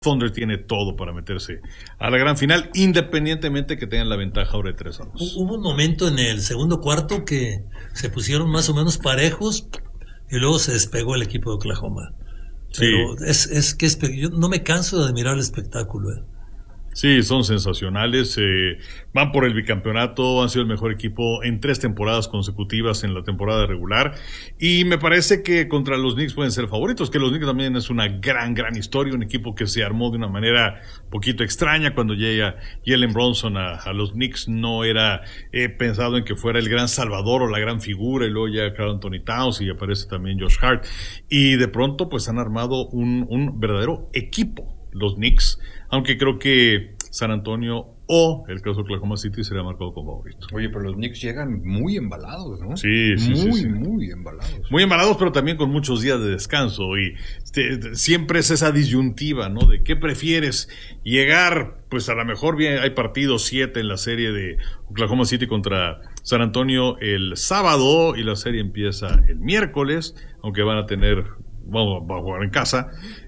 Thunder tiene todo para meterse a la gran final, independientemente que tengan la ventaja ahora de 3-2. Hubo un momento en el segundo cuarto que se pusieron más o menos parejos y luego se despegó el equipo de Oklahoma. Pero sí. Yo no me canso de admirar el espectáculo. Sí, son sensacionales, van por el bicampeonato, han sido el mejor equipo en 3 temporadas consecutivas en la temporada regular, y me parece que contra los Knicks pueden ser favoritos, que los Knicks también es una gran historia, un equipo que se armó de una manera poquito extraña cuando llega Jalen Brunson a los Knicks. No era pensado en que fuera el gran salvador o la gran figura, y luego llega Karl Anthony Towns y aparece también Josh Hart, y de pronto pues han armado un verdadero equipo los Knicks, aunque creo que San Antonio o el caso de Oklahoma City sería marcado como favorito. Oye, pero los Knicks llegan muy embalados, ¿no? Sí. Muy embalados. Muy embalados, pero también con muchos días de descanso, y siempre es esa disyuntiva, ¿no? De qué prefieres llegar, pues a lo mejor bien hay partidos 7 en la serie de Oklahoma City contra San Antonio el sábado, y la serie empieza el miércoles, aunque van a jugar en casa,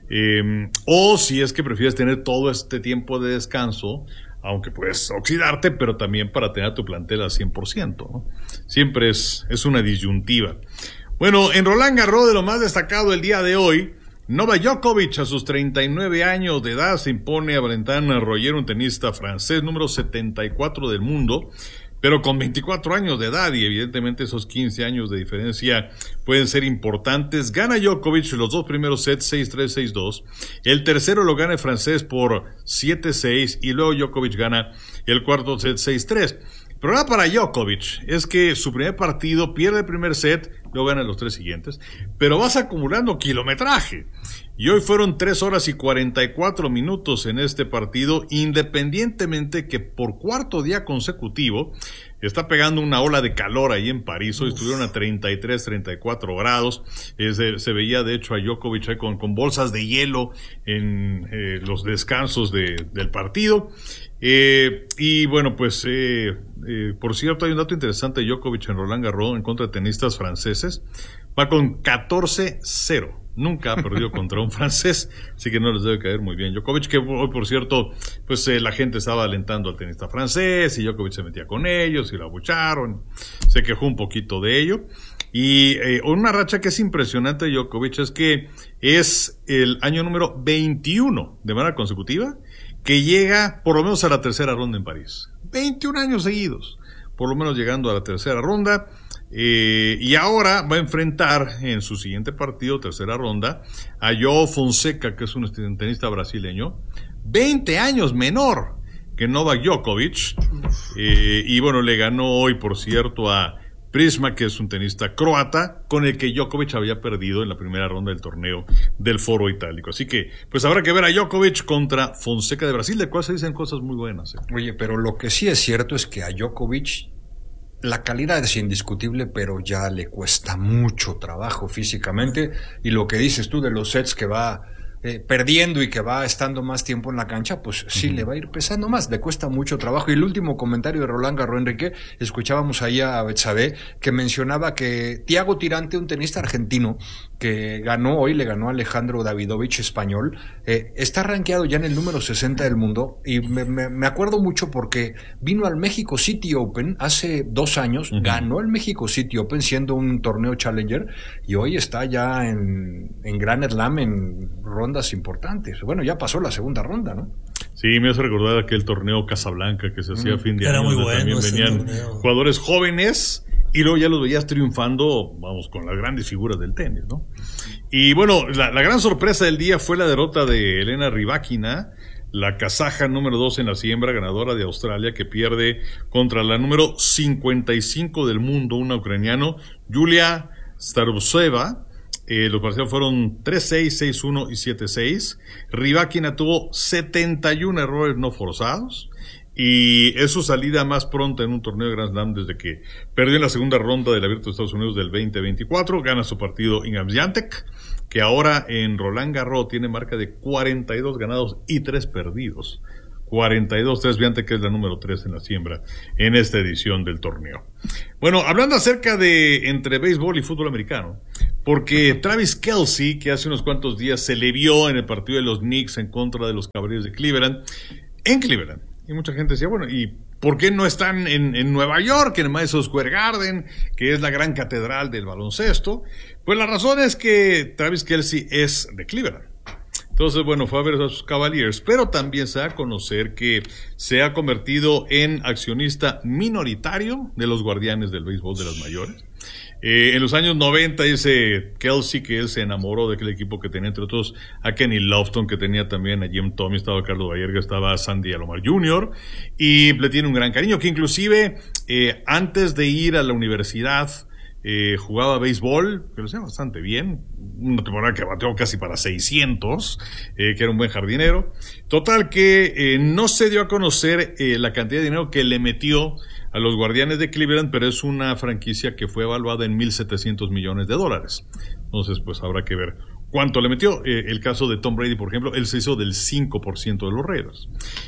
o si es que prefieres tener todo este tiempo de descanso, aunque puedes oxidarte, pero también para tener a tu plantel al 100%, ¿no? Siempre es una disyuntiva. Bueno, en Roland Garros, de lo más destacado el día de hoy, Novak Djokovic, a sus 39 años de edad, se impone a Valentin Royer, un tenista francés, número 74 del mundo, pero con 24 años de edad, y evidentemente esos 15 años de diferencia pueden ser importantes. Gana Djokovic los 2 primeros sets, 6-3, 6-2. El tercero lo gana el francés por 7-6, y luego Djokovic gana el cuarto set, 6-3. El problema para Djokovic es que su primer partido pierde el primer set, luego gana los 3 siguientes, pero vas acumulando kilometraje. Y hoy fueron 3 horas y 44 minutos en este partido, independientemente que por cuarto día consecutivo está pegando una ola de calor ahí en París. Hoy estuvieron a 33, 34 grados. Se veía de hecho a Djokovic ahí con bolsas de hielo en los descansos del partido. Y bueno, pues por cierto, hay un dato interesante de Djokovic en Roland Garros en contra de tenistas franceses. Va con 14-0. Nunca ha perdido contra un francés, así que no les debe caer muy bien Djokovic, que hoy, por cierto, pues la gente estaba alentando al tenista francés, y Djokovic se metía con ellos y lo abucharon, se quejó un poquito de ello. Y una racha que es impresionante de Djokovic es que es el año número 21 de manera consecutiva que llega por lo menos a la tercera ronda en París. 21 años seguidos, por lo menos llegando a la tercera ronda. Y ahora va a enfrentar en su siguiente partido, tercera ronda, a João Fonseca, que es un tenista brasileño, 20 años menor que Novak Djokovic. Y bueno, le ganó hoy, por cierto, a Prisma, que es un tenista croata, con el que Djokovic había perdido en la primera ronda del torneo del Foro Itálico. Así que, pues habrá que ver a Djokovic contra Fonseca de Brasil, de cual se dicen cosas muy buenas. Oye, pero lo que sí es cierto es que a Djokovic la calidad es indiscutible, pero ya le cuesta mucho trabajo físicamente, y lo que dices tú de los sets que va perdiendo y que va estando más tiempo en la cancha, pues sí le va a ir pesando más, le cuesta mucho trabajo. Y el último comentario de Roland Garros, Enrique, escuchábamos ahí a Betsabe, que mencionaba que Thiago Tirante, un tenista argentino que le ganó a Alejandro Davidovich, español, está rankeado ya en el número 60 del mundo, y me acuerdo mucho porque vino al México City Open hace 2 años, ganó el México City Open siendo un torneo Challenger, y hoy está ya en Grand Slam, en rondas importantes. Bueno, ya pasó la segunda ronda, ¿no? Sí, me hace recordar aquel torneo Casablanca que se hacía a fin de año. Era muy bueno. También venían jugadores jóvenes, y luego ya los veías triunfando, vamos, con las grandes figuras del tenis, ¿no? Y bueno, la gran sorpresa del día fue la derrota de Elena Rybakina, la kazaja número 2 en la siembra, ganadora de Australia, que pierde contra la número 55 del mundo, una ucraniana, Yulia Staruseva. Los parciales fueron 3-6, 6-1 y 7-6. Rybakina tuvo 71 errores no forzados, y es su salida más pronta en un torneo de Grand Slam desde que perdió en la segunda ronda del Abierto de Estados Unidos del 2024. Gana su partido Inga Swiatek, que ahora en Roland Garros tiene marca de 42 ganados y 3 perdidos. 42-3, Viante, que es la número 3 en la siembra en esta edición del torneo. Bueno, hablando acerca de entre béisbol y fútbol americano, porque Travis Kelce, que hace unos cuantos días se le vio en el partido de los Knicks en contra de los Cavaliers de Cleveland, en Cleveland, y mucha gente decía, bueno, ¿y por qué no están en Nueva York, en el Madison Square Garden, que es la gran catedral del baloncesto? Pues la razón es que Travis Kelce es de Cleveland. Entonces, bueno, fue a ver a sus Cavaliers, pero también se da a conocer que se ha convertido en accionista minoritario de los Guardianes del Béisbol de las Mayores. En los años 90 dice Kelce que él se enamoró de aquel equipo que tenía entre otros a Kenny Lofton, que tenía también a Jim Thome, estaba Carlos Baerga, estaba Sandy Alomar Jr. y le tiene un gran cariño, que inclusive antes de ir a la universidad jugaba béisbol, que lo hacía bastante bien, una temporada que bateó casi para 600, que era un buen jardinero. Total que no se dio a conocer la cantidad de dinero que le metió a los Guardianes de Cleveland, pero es una franquicia que fue evaluada en $1,700 millones. Entonces, pues habrá que ver cuánto le metió. El caso de Tom Brady, por ejemplo, él se hizo del 5% de los Raiders.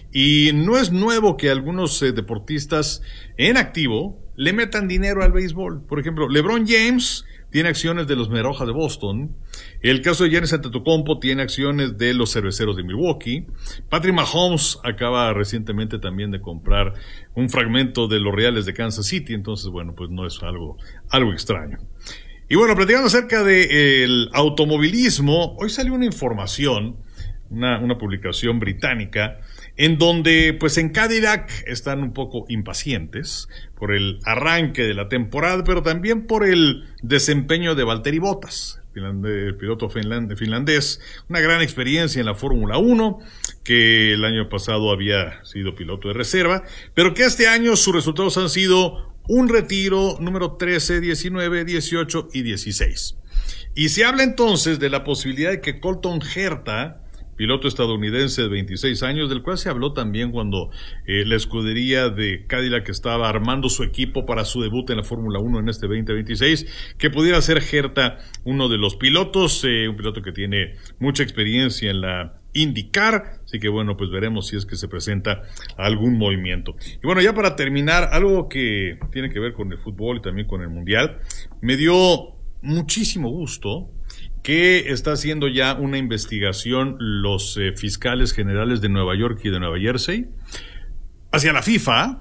Y no es nuevo que algunos deportistas en activo le metan dinero al béisbol. Por ejemplo, LeBron James tiene acciones de los Mediarrojas de Boston. El caso de Giannis Antetokounmpo tiene acciones de los Cerveceros de Milwaukee. Patrick Mahomes acaba recientemente también de comprar un fragmento de los Reales de Kansas City. Entonces, bueno, pues no es algo extraño. Y bueno, platicando acerca del automovilismo, hoy salió una información, una publicación británica, en donde pues en Cadillac están un poco impacientes por el arranque de la temporada, pero también por el desempeño de Valtteri Bottas, el piloto finlandés, una gran experiencia en la Fórmula 1, que el año pasado había sido piloto de reserva, pero que este año sus resultados han sido un retiro número 13, 19, 18 y 16. Y se habla entonces de la posibilidad de que Colton Herta, piloto estadounidense de 26 años, del cual se habló también cuando la escudería de Cadillac estaba armando su equipo para su debut en la Fórmula 1 en este 2026, que pudiera ser Herta uno de los pilotos, un piloto que tiene mucha experiencia en la IndyCar, así que bueno, pues veremos si es que se presenta algún movimiento. Y bueno, ya para terminar, algo que tiene que ver con el fútbol y también con el Mundial, me dio muchísimo gusto que está haciendo ya una investigación los fiscales generales de Nueva York y de Nueva Jersey hacia la FIFA.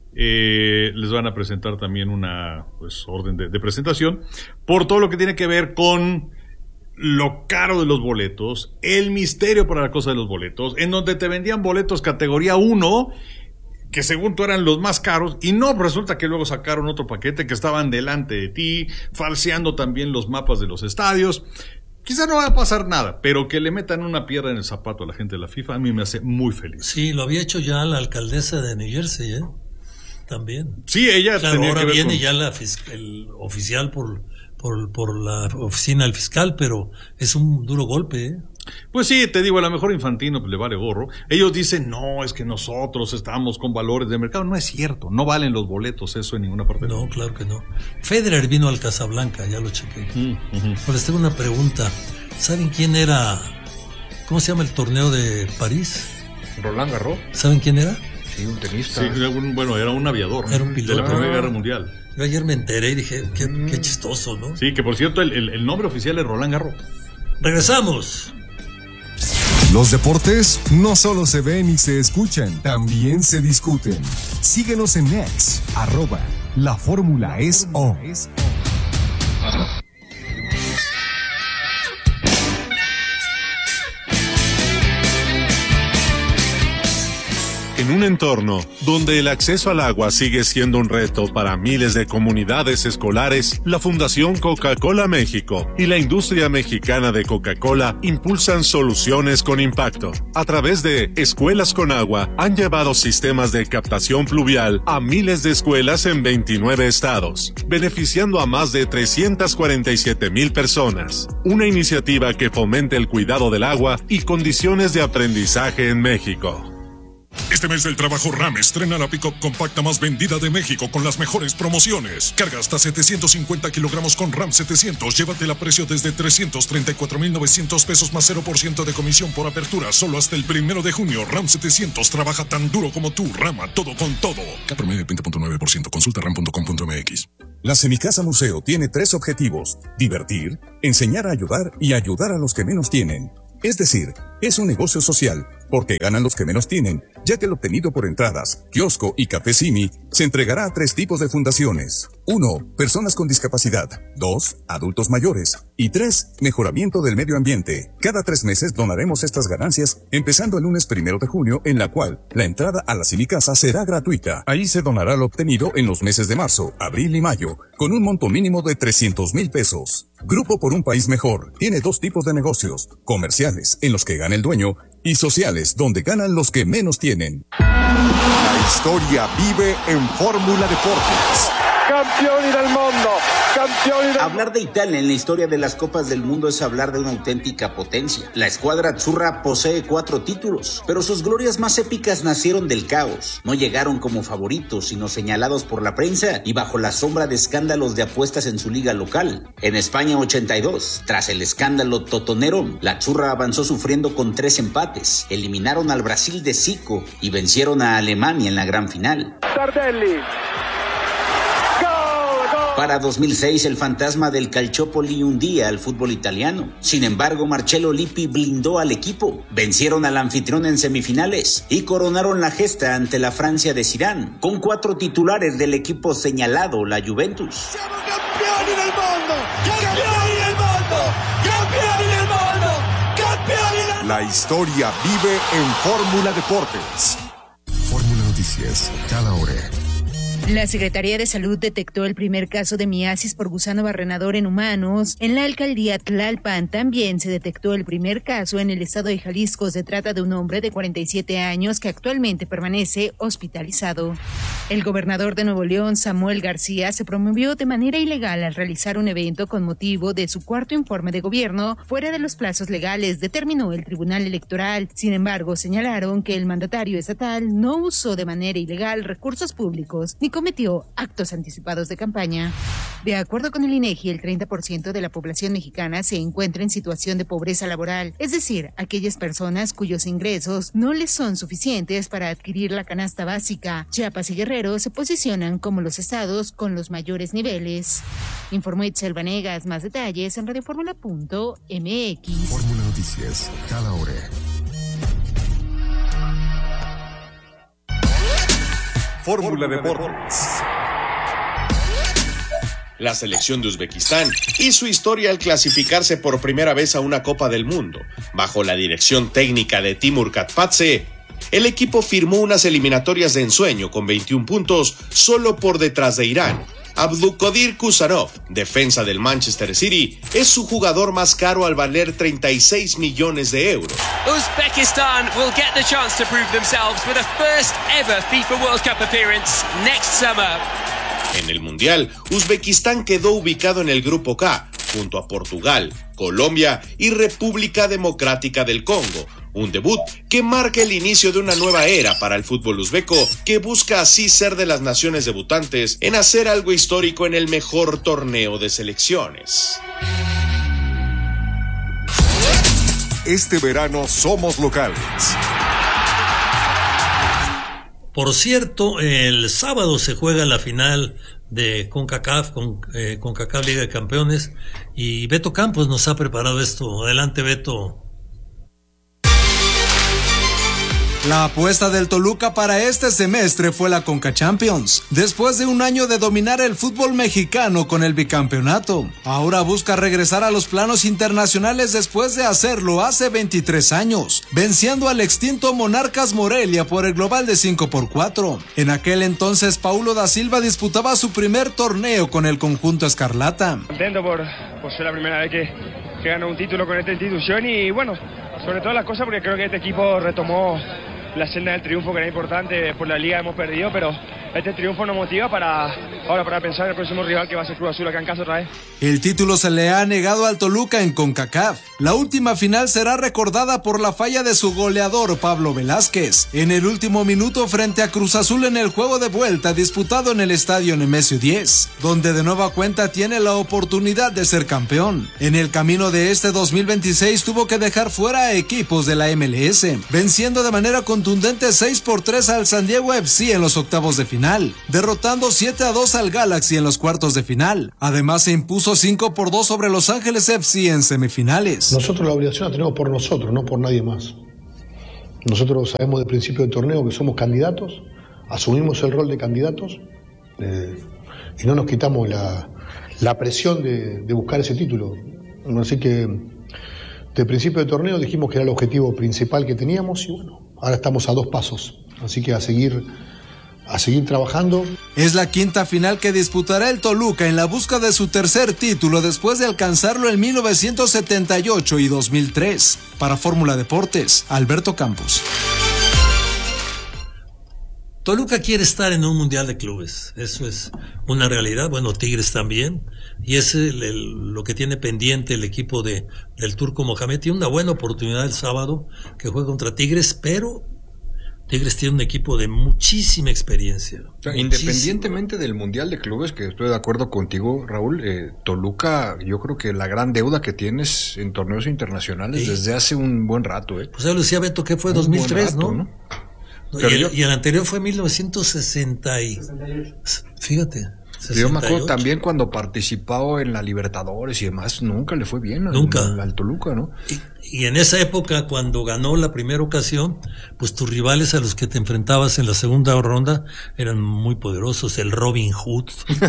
Les van a presentar también una orden de presentación por todo lo que tiene que ver con lo caro de los boletos, el misterio para la cosa de los boletos, en donde te vendían boletos categoría 1 que según tú eran los más caros, y no, resulta que luego sacaron otro paquete que estaban delante de ti, falseando también los mapas de los estadios. Quizá no va a pasar nada, pero que le metan una piedra en el zapato a la gente de la FIFA a mí me hace muy feliz. Sí, lo había hecho ya la alcaldesa de New Jersey, también. Sí, ella claro, tenía ahora que ver viene con... ya el oficial por la oficina del fiscal, pero es un duro golpe, Pues sí, te digo, a lo mejor Infantino pues, le vale gorro. Ellos dicen, no, es que nosotros estamos con valores de mercado. No es cierto, no valen los boletos eso en ninguna parte. No, claro que no. Federer vino al Casablanca, ya lo chequé. Pero les tengo una pregunta. ¿Saben quién era? ¿Cómo se llama el torneo de París? Roland Garros. ¿Saben quién era? Sí, un tenista. Sí, era un aviador. Era un piloto. De la Primera Guerra Mundial. Yo ayer me enteré y dije, qué chistoso, ¿no? Sí, que por cierto, el nombre oficial es Roland Garros. Regresamos. Los deportes no solo se ven y se escuchan, también se discuten. Síguenos en X, @La Fórmula es O. En un entorno donde el acceso al agua sigue siendo un reto para miles de comunidades escolares, la Fundación Coca-Cola México y la industria mexicana de Coca-Cola impulsan soluciones con impacto. A través de Escuelas con Agua, han llevado sistemas de captación pluvial a miles de escuelas en 29 estados, beneficiando a más de 347,000 personas. Una iniciativa que fomente el cuidado del agua y condiciones de aprendizaje en México. Este mes del trabajo RAM estrena la pick-up compacta más vendida de México con las mejores promociones. Carga hasta 750 kilogramos con RAM 700. Llévatela a precio desde 334,900 pesos más 0% de comisión por apertura. Solo hasta el 1 de junio. RAM 700 trabaja tan duro como tú. Rama todo con todo. K promedio 20.9%. Consulta ram.com.mx. La Semicasa Museo tiene 3 objetivos: divertir, enseñar a ayudar y ayudar a los que menos tienen. Es decir, es un negocio social, porque ganan los que menos tienen, ya que el obtenido por entradas, kiosco y café Simi se entregará a 3 tipos de fundaciones. 1. Personas con discapacidad. 2. Adultos mayores. Y 3. Mejoramiento del medio ambiente. Cada 3 meses donaremos estas ganancias, empezando el lunes 1 de junio, en la cual la entrada a la Semicasa será gratuita. Ahí se donará lo obtenido en los meses de marzo, abril y mayo, con un monto mínimo de 300,000 pesos. Grupo por un país mejor tiene 2 tipos de negocios: comerciales, en los que gana el dueño, y sociales, donde ganan los que menos tienen. La historia vive en Fórmula Deportes. Campioni del mundo, campioni del... Hablar de Italia en la historia de las Copas del Mundo es hablar de una auténtica potencia. La escuadra azzurra posee 4 títulos, pero sus glorias más épicas nacieron del caos. No llegaron como favoritos, sino señalados por la prensa y bajo la sombra de escándalos de apuestas en su liga local. En España 82, tras el escándalo totonero, la azzurra avanzó sufriendo con 3 empates. Eliminaron al Brasil de Zico y vencieron a Alemania en la gran final. Tardelli. Para 2006, el fantasma del Calciopoli hundía al fútbol italiano. Sin embargo, Marcello Lippi blindó al equipo. Vencieron al anfitrión en semifinales y coronaron la gesta ante la Francia de Zidane, con 4 titulares del equipo señalado, la Juventus. ¡Siamo campioni del mundo! ¡Campioni del mundo! ¡Campioni del mundo! ¡Campioni del mundo! La historia vive en Fórmula Deportes. Fórmula Noticias, cada hora. La Secretaría de Salud detectó el primer caso de miasis por gusano barrenador en humanos. En la alcaldía Tlalpan también se detectó el primer caso en el estado de Jalisco. Se trata de un hombre de 47 años que actualmente permanece hospitalizado. El gobernador de Nuevo León, Samuel García, se promovió de manera ilegal al realizar un evento con motivo de su 4º informe de gobierno fuera de los plazos legales, determinó el Tribunal Electoral. Sin embargo, señalaron que el mandatario estatal no usó de manera ilegal recursos públicos ni cometió actos anticipados de campaña. De acuerdo con el INEGI, el 30% de la población mexicana se encuentra en situación de pobreza laboral, es decir, aquellas personas cuyos ingresos no les son suficientes para adquirir la canasta básica. Chiapas y Guerrero se posicionan como los estados con los mayores niveles. Informó Itzel Vanegas. Más detalles en radioformula.mx. Fórmula Noticias, cada hora. Fórmula Deportes. La selección de Uzbekistán hizo historia al clasificarse por primera vez a una Copa del Mundo. Bajo la dirección técnica de Timur Katpadze, el equipo firmó unas eliminatorias de ensueño con 21 puntos solo por detrás de Irán. Abdulkadir Kusanov, defensa del Manchester City, es su jugador más caro al valer 36 millones de euros. Uzbekistan will get the chance to prove themselves with a first ever FIFA World Cup appearance next summer. En el Mundial, Uzbekistán quedó ubicado en el Grupo K, junto a Portugal, Colombia y República Democrática del Congo. Un debut que marca el inicio de una nueva era para el fútbol uzbeco, que busca así ser de las naciones debutantes en hacer algo histórico en el mejor torneo de selecciones. Este verano somos locales. Por cierto, el sábado se juega la final de CONCACAF, CONCACAF Liga de Campeones, y Beto Campos nos ha preparado esto. Adelante, Beto. La apuesta del Toluca para este semestre fue la Conca Champions, después de un año de dominar el fútbol mexicano con el bicampeonato. Ahora busca regresar a los planos internacionales después de hacerlo hace 23 años, venciendo al extinto Monarcas Morelia por el global de 5-4. En aquel entonces, Paulo da Silva disputaba su primer torneo con el conjunto escarlata. Contento por ser la primera vez que gano un título con esta institución y bueno, sobre todo las cosas porque creo que este equipo retomó la senda del triunfo, que era importante. Por la liga hemos perdido, pero este triunfo nos motiva para pensar en el próximo rival que va a ser Cruz Azul acá en casa otra vez. El título se le ha negado al Toluca en CONCACAF. La última final será recordada por la falla de su goleador Pablo Velázquez en el último minuto frente a Cruz Azul en el juego de vuelta disputado en el estadio Nemesio 10, donde de nueva cuenta tiene la oportunidad de ser campeón. En el camino de este 2026 tuvo que dejar fuera a equipos de la MLS, venciendo de manera contundente 6-3 al San Diego FC en los octavos de final, derrotando 7-2 al Galaxy en los cuartos de final. Además se impuso 5-2 sobre Los Ángeles FC en semifinales. Nosotros la obligación la tenemos por nosotros, no por nadie más. Nosotros sabemos de principio del torneo que somos candidatos, asumimos el rol de candidatos y no nos quitamos la presión de buscar ese título. Así que de principio del torneo dijimos que era el objetivo principal que teníamos y bueno, ahora estamos a 2 pasos, así que a seguir trabajando. Es la quinta final que disputará el Toluca en la busca de su tercer título después de alcanzarlo en 1978 y 2003. Para Fórmula Deportes, Alberto Campos. Toluca quiere estar en un mundial de clubes, eso es una realidad. Bueno, Tigres también, y es lo que tiene pendiente el equipo del Turco Mohamed. Tiene una buena oportunidad el sábado que juega contra Tigres, pero Tigres tiene un equipo de muchísima experiencia. O sea, independientemente del Mundial de Clubes, que estoy de acuerdo contigo, Raúl, Toluca, yo creo que la gran deuda que tienes en torneos internacionales desde hace un buen rato. Pues ya lo decía Beto, que fue 2003, rato, ¿no? Y el anterior fue 1968. Fíjate. 68. Yo me acuerdo también cuando participó en la Libertadores y demás, nunca le fue bien al Toluca, ¿no? Y en esa época, cuando ganó la primera ocasión, pues tus rivales a los que te enfrentabas en la segunda ronda eran muy poderosos. El Robin Hood.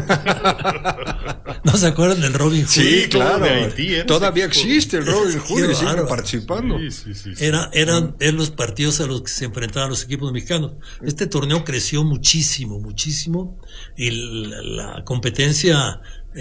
¿No se acuerdan del Robin Hood? Sí, claro. Todavía existe el Robin Hood y sigue participando. Sí. Eran los partidos a los que se enfrentaban los equipos mexicanos. Este torneo creció muchísimo, y la competencia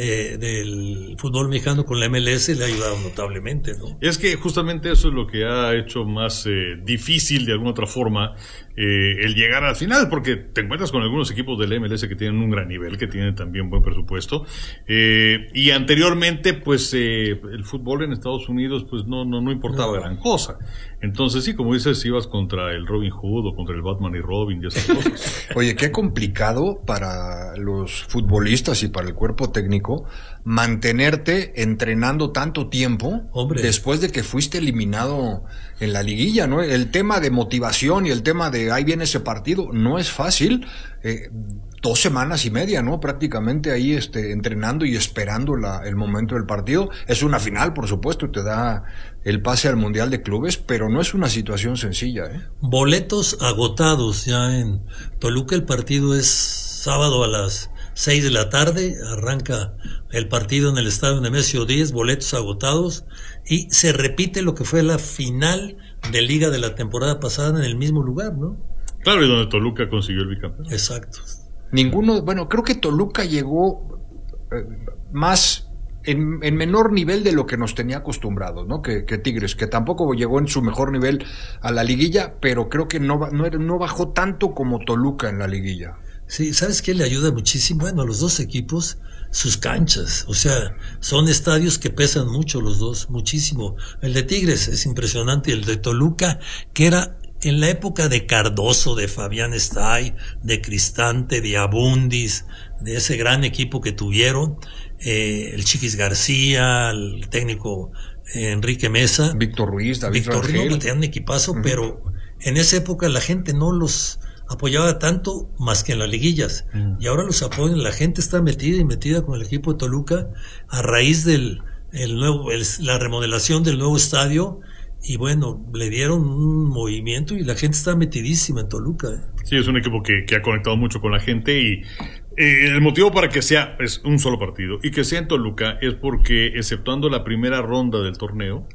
del fútbol mexicano con la MLS le ha ayudado notablemente, ¿no? Es que justamente eso es lo que ha hecho más difícil de alguna otra forma el llegar al final, porque te encuentras con algunos equipos del MLS que tienen un gran nivel, que tienen también buen presupuesto, y anteriormente pues el fútbol en Estados Unidos pues no importaba gran cosa. Entonces sí, como dices, ibas contra el Robin Hood o contra el Batman y Robin y esas cosas. Oye, qué complicado para los futbolistas y para el cuerpo técnico mantenerte entrenando tanto tiempo después de que fuiste eliminado en la liguilla, ¿no? El tema de motivación y el tema de ahí viene ese partido no es fácil. 2 semanas y media, ¿no? Prácticamente ahí entrenando y esperando el momento del partido. Es una final, por supuesto, te da el pase al Mundial de Clubes, pero no es una situación sencilla, ¿eh? Boletos agotados ya en Toluca. El partido es sábado a las 6 de la tarde, arranca el partido en el estadio Nemesio 10, boletos agotados, y se repite lo que fue la final de Liga de la temporada pasada en el mismo lugar, ¿no? Claro, y donde Toluca consiguió el bicampeonato. Exacto. Creo que Toluca llegó más en menor nivel de lo que nos tenía acostumbrados, ¿no? Que Tigres, que tampoco llegó en su mejor nivel a la liguilla, pero creo que no bajó tanto como Toluca en la liguilla. Sí, ¿sabes qué le ayuda muchísimo? Bueno, a los dos equipos, sus canchas, o sea, son estadios que pesan mucho los dos, muchísimo. El de Tigres es impresionante, y el de Toluca, que era en la época de Cardoso, de Fabián Stay, de Cristante, de Abundis, de ese gran equipo que tuvieron, el Chiquis García, el técnico Enrique Mesa, Víctor Ruiz, David Rangel. No, tenían un equipazo, pero en esa época la gente no los apoyaba tanto más que en las liguillas, y ahora los apoyan. La gente está metida con el equipo de Toluca a raíz del la remodelación del nuevo estadio. Y bueno, le dieron un movimiento y la gente está metidísima en Toluca. Sí, es un equipo que ha conectado mucho con la gente, y el motivo para que es un solo partido y que sea en Toluca es porque, exceptuando la primera ronda del torneo,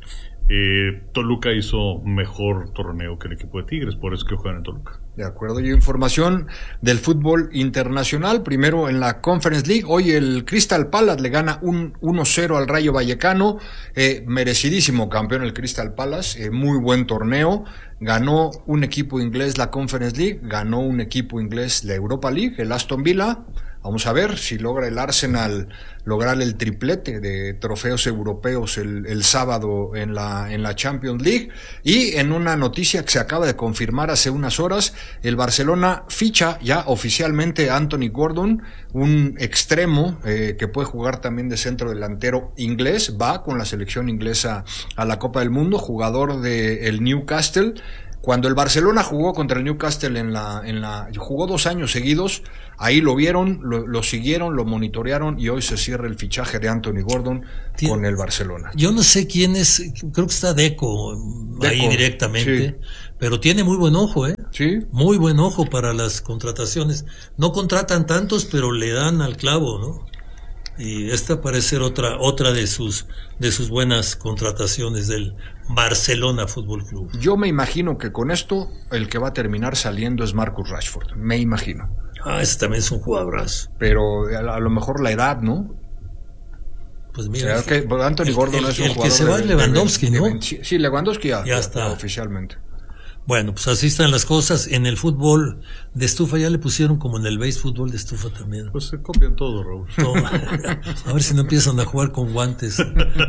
Toluca hizo mejor torneo que el equipo de Tigres, por eso que juegan en Toluca. De acuerdo, y información del fútbol internacional, primero en la Conference League, hoy el Crystal Palace le gana 1-0 al Rayo Vallecano, merecidísimo campeón el Crystal Palace, muy buen torneo, ganó un equipo inglés la Conference League, ganó un equipo inglés la Europa League, el Aston Villa. Vamos a ver si logra el Arsenal lograr el triplete de trofeos europeos el sábado en la Champions League. Y en una noticia que se acaba de confirmar hace unas horas, el Barcelona ficha ya oficialmente a Anthony Gordon, un extremo que puede jugar también de centro delantero inglés, va con la selección inglesa a la Copa del Mundo, jugador del Newcastle. Cuando el Barcelona jugó contra el Newcastle jugó 2 años seguidos, ahí lo vieron, lo siguieron, lo monitorearon y hoy se cierra el fichaje de Anthony Gordon con el Barcelona. Yo no sé quién es, creo que está Deco ahí directamente, sí. Pero tiene muy buen ojo, Sí. Muy buen ojo para las contrataciones. No contratan tantos, pero le dan al clavo, ¿no? Y esta parece ser otra de sus buenas contrataciones del Barcelona Fútbol Club. Yo me imagino que con esto el que va a terminar saliendo es Marcus Rashford, me imagino. Ese también es un jugadorazo. Pero a lo mejor la edad, ¿no? Pues mira, o sea, que Anthony Gordon es un jugador que se va Lewandowski, ¿no? Sí, Lewandowski ya está oficialmente. Bueno, pues así están las cosas. En el fútbol de estufa ya le pusieron como en el base fútbol de estufa también. Pues se copian todo, Raúl. A ver si no empiezan a jugar con guantes.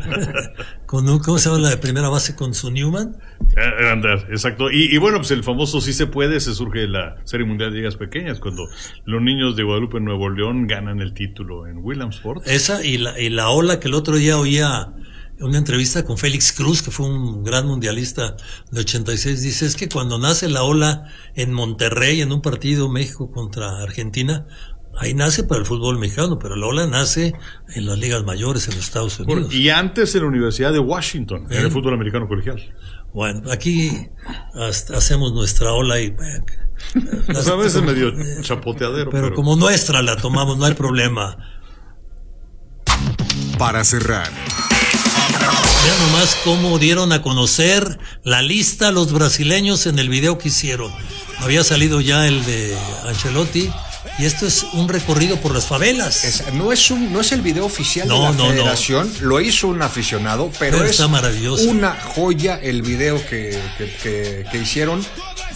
¿Cómo se llama la de primera base con su Newman? Andar, exacto. Y bueno, pues el famoso sí se puede, se surge de la Serie Mundial de Ligas Pequeñas, cuando los niños de Guadalupe, Nuevo León, ganan el título en Williamsport. Esa y la ola que el otro día oía una entrevista con Félix Cruz, que fue un gran mundialista de 86, dice, es que cuando nace la ola en Monterrey, en un partido México contra Argentina, ahí nace para el fútbol mexicano, pero la ola nace en las ligas mayores en los Estados Unidos. Y antes en la Universidad de Washington, en el fútbol americano colegial. Bueno, aquí hacemos nuestra ola y... a veces medio chapoteadero. Pero como nuestra la tomamos, no hay problema. Para cerrar... Vean nomás cómo dieron a conocer la lista los brasileños en el video que hicieron. Había salido ya el de Ancelotti y esto es un recorrido por las favelas. No es el video oficial de la federación, lo hizo un aficionado, pero está es maravilloso. Una joya el video que hicieron.